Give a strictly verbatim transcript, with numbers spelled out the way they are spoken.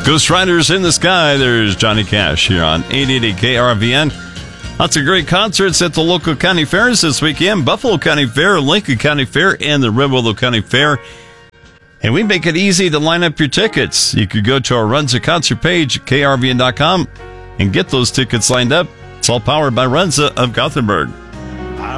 Ghost Riders in the Sky. There's Johnny Cash here on eight eighty K R V N. Lots of great concerts at the local county fairs this weekend. Buffalo County Fair, Lincoln County Fair, and the Red Willow County Fair. And we make it easy to line up your tickets. You could go to our Runza concert page at K R V N dot com and get those tickets lined up. It's all powered by Runza of Gothenburg.